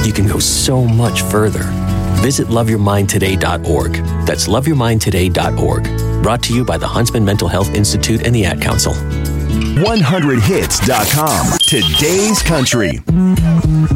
you can go so much further. Visit loveyourmindtoday.org. That's loveyourmindtoday.org. Brought to you by the Huntsman Mental Health Institute and the Ad Council. 100hits.com. Today's country.